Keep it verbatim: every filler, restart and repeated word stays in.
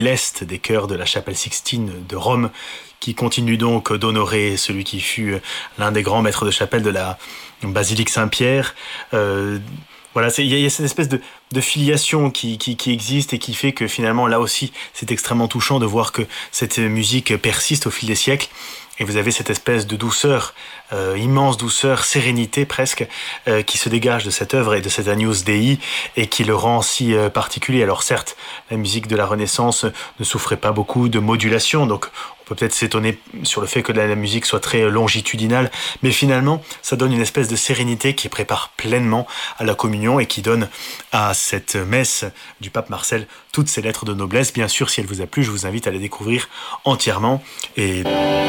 l'est des chœurs de la chapelle Sixtine de Rome, qui continue donc d'honorer celui qui fut l'un des grands maîtres de chapelle de la basilique Saint-Pierre. Euh, voilà, il y, y a cette espèce de, de filiation qui, qui, qui existe et qui fait que finalement, là aussi, c'est extrêmement touchant de voir que cette musique persiste au fil des siècles. Et vous avez cette espèce de douceur, euh, immense douceur, sérénité presque, euh, qui se dégage de cette œuvre et de cet Agnus Dei et qui le rend si euh, particulier. Alors certes, la musique de la Renaissance ne souffrait pas beaucoup de modulation, donc on peut peut-être s'étonner sur le fait que la, la musique soit très longitudinale, mais finalement, ça donne une espèce de sérénité qui prépare pleinement à la communion et qui donne à cette messe du pape Marcel toutes ses lettres de noblesse. Bien sûr, si elle vous a plu, je vous invite à la découvrir entièrement. Et